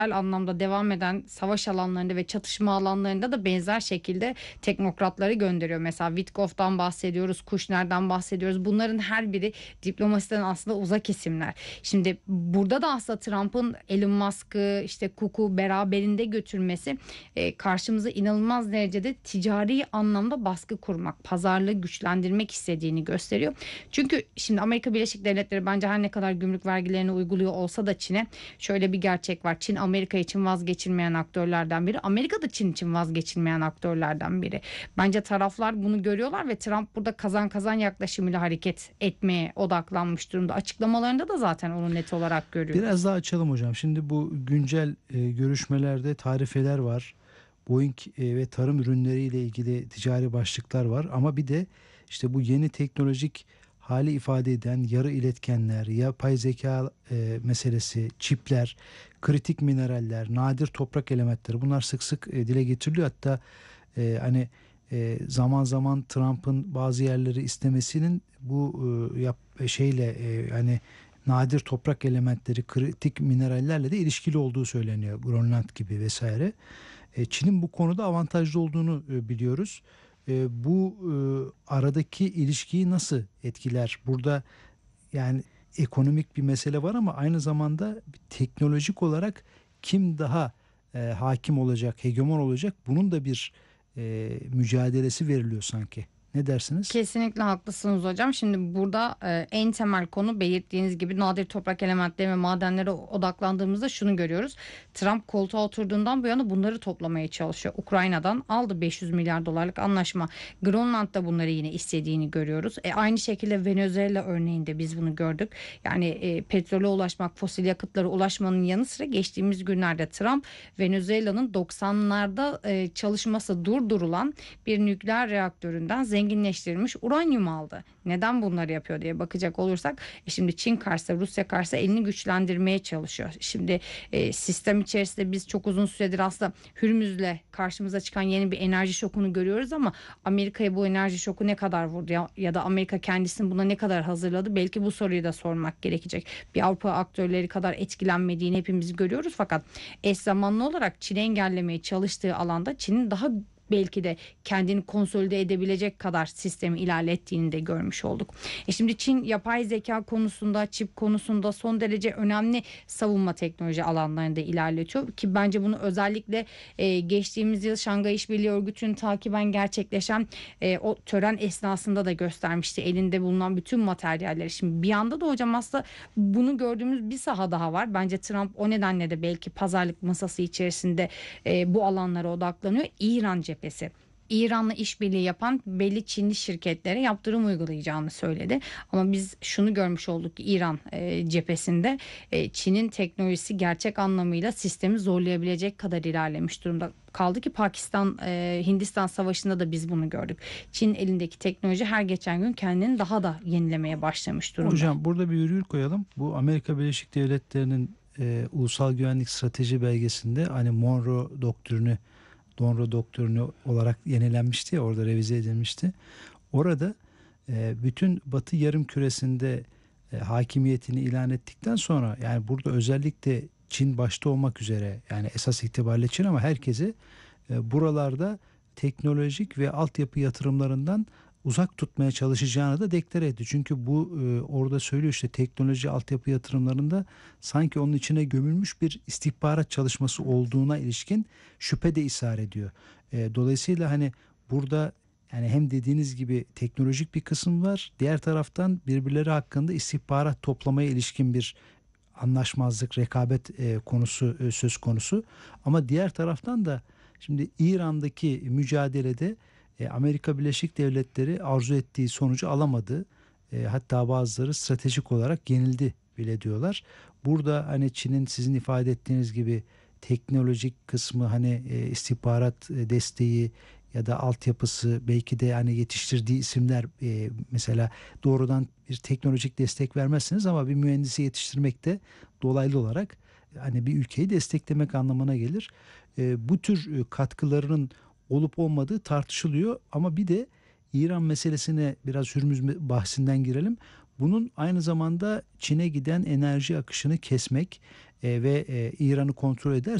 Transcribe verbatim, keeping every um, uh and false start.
anlamda devam eden savaş alanlarında ve çatışma alanlarında da benzer şekilde teknokratları gönderiyor. Mesela Witkoff'tan bahsediyoruz, Kushner'den bahsediyoruz. Bunların her biri diplomasiden aslında uzak isimler. Şimdi burada da aslında Trump'ın Elon Musk'ı işte Cook'u beraberinde götürmesi e, karşımıza inanılmaz derecede ticari anlamda baskı kurmak, pazarlığı güçlendirmek istediğini gösteriyor. Çünkü şimdi Amerika Birleşik Devletleri bence her ne kadar gümrük vergilerini uyguluyor olsa da Çin'e şöyle bir gerçek var. Çin Amerika için vazgeçilmeyen aktörlerden biri. Amerika da Çin için vazgeçilmeyen aktörlerden biri. Bence taraflar bunu görüyorlar ve Trump burada kazan kazan yaklaşımıyla hareket etmeye odaklanmış durumda. Açıklamalarında da zaten onu net olarak görüyoruz. Biraz daha açalım hocam. Şimdi bu güncel e, görüşmelerde tarifeler var. Boeing e, ve tarım ürünleriyle ilgili ticari başlıklar var. Ama bir de işte bu yeni teknolojik hali ifade eden yarı iletkenler, yapay zeka e, meselesi, çipler, kritik mineraller, nadir toprak elementleri, bunlar sık sık e, dile getiriliyor. Hatta e, hani e, zaman zaman Trump'ın bazı yerleri istemesinin bu e, yap, şeyle e, hani nadir toprak elementleri, kritik minerallerle de ilişkili olduğu söyleniyor. Grönland gibi vesaire. E, Çin'in bu konuda avantajlı olduğunu e, biliyoruz. E, bu e, aradaki ilişkiyi nasıl etkiler? Burada yani ekonomik bir mesele var ama aynı zamanda teknolojik olarak kim daha e, hakim olacak, hegemon olacak? Bunun da bir e, mücadelesi veriliyor sanki. Ne dersiniz? Kesinlikle haklısınız hocam. Şimdi burada e, en temel konu belirttiğiniz gibi nadir toprak elementleri ve madenlere odaklandığımızda şunu görüyoruz. Trump koltuğa oturduğundan bu yana bunları toplamaya çalışıyor. Ukrayna'dan aldı beş yüz milyar dolarlık anlaşma. Grönland'da bunları yine istediğini görüyoruz. E, aynı şekilde Venezuela örneğinde biz bunu gördük. Yani e, petrole ulaşmak, fosil yakıtlara ulaşmanın yanı sıra geçtiğimiz günlerde Trump Venezuela'nın doksanlarda e, çalışması durdurulan bir nükleer reaktöründen zenginleştirilmiş uranyum aldı. Neden bunları yapıyor diye bakacak olursak e şimdi Çin karşısında, Rusya karşısında elini güçlendirmeye çalışıyor. Şimdi e, sistem içerisinde biz çok uzun süredir aslında Hürmüz'le karşımıza çıkan yeni bir enerji şokunu görüyoruz ama Amerika'ya bu enerji şoku ne kadar vurdu ya, ya da Amerika kendisini buna ne kadar hazırladı? Belki bu soruyu da sormak gerekecek. Bir Avrupa aktörleri kadar etkilenmediğini hepimiz görüyoruz fakat eş zamanlı olarak Çin'i engellemeye çalıştığı alanda Çin'in daha belki de kendini konsolide edebilecek kadar sistemi ilerlettiğini de görmüş olduk. E şimdi Çin yapay zeka konusunda, çip konusunda son derece önemli savunma teknoloji alanlarında ilerletiyor ki bence bunu özellikle e, geçtiğimiz yıl Şanghay İşbirliği Örgütü'nün takiben gerçekleşen e, o tören esnasında da göstermişti elinde bulunan bütün materyalleri. Şimdi bir yanda da hocam aslında bunu gördüğümüz bir saha daha var. Bence Trump o nedenle de belki pazarlık masası içerisinde e, bu alanlara odaklanıyor. İran cephesi. İran'la işbirliği yapan belli Çinli şirketlere yaptırım uygulayacağını söyledi. Ama biz şunu görmüş olduk ki İran e, cephesinde e, Çin'in teknolojisi gerçek anlamıyla sistemi zorlayabilecek kadar ilerlemiş durumda. Kaldı ki Pakistan e, Hindistan savaşında da biz bunu gördük. Çin elindeki teknoloji her geçen gün kendini daha da yenilemeye başlamış durumda. Hocam burada bir virgül koyalım. Bu Amerika Birleşik Devletleri'nin e, Ulusal Güvenlik Strateji belgesinde hani Monroe doktrini Monroe doktrini olarak yenilenmişti ya, orada revize edilmişti. Orada e, bütün Batı yarımküresinde e, hakimiyetini ilan ettikten sonra, yani burada özellikle Çin başta olmak üzere, yani esas itibariyle Çin ama herkesi e, buralarda teknolojik ve altyapı yatırımlarından uzak tutmaya çalışacağını da deklare etti. Çünkü bu e, orada söylüyor işte, teknoloji altyapı yatırımlarında sanki onun içine gömülmüş bir istihbarat çalışması olduğuna ilişkin şüphe de ishar ediyor. E, dolayısıyla hani burada yani hem dediğiniz gibi teknolojik bir kısım var. Diğer taraftan birbirleri hakkında istihbarat toplamaya ilişkin bir anlaşmazlık, rekabet e, konusu e, söz konusu. Ama diğer taraftan da şimdi İran'daki mücadelede e, Amerika Birleşik Devletleri arzu ettiği sonucu alamadı. E, hatta bazıları stratejik olarak yenildi bile diyorlar. Burada hani Çin'in sizin ifade ettiğiniz gibi teknolojik kısmı, hani e, istihbarat e, desteği ya da altyapısı, belki de hani yetiştirdiği isimler, e, mesela doğrudan bir teknolojik destek vermezsiniz ama bir mühendisi yetiştirmek de dolaylı olarak hani bir ülkeyi desteklemek anlamına gelir. E, bu tür e, katkılarının olup olmadığı tartışılıyor ama bir de İran meselesine biraz Hürmüz bahsinden girelim. Bunun aynı zamanda Çin'e giden enerji akışını kesmek e, ve e, İran'ı kontrol eder